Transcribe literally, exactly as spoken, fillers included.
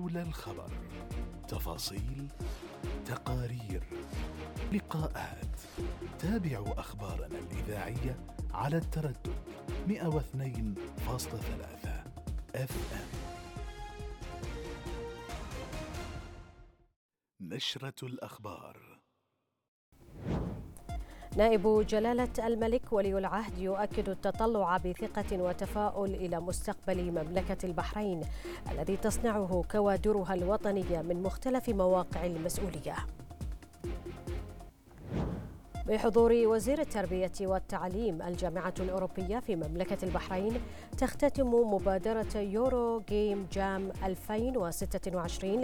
حول الخبر، تفاصيل، تقارير، لقاءات. تابعوا أخبارنا الإذاعية على التردد مئة واثنين فاصلة ثلاثة اف ام. نشرة الأخبار. نائب جلالة الملك ولي العهد يؤكد التطلع بثقة وتفاؤل إلى مستقبل مملكة البحرين الذي تصنعه كوادرها الوطنية من مختلف مواقع المسؤولية. بحضور وزير التربية والتعليم، الجامعة الأوروبية في مملكة البحرين تختتم مبادرة يورو جيم جام ألفين وستة وعشرين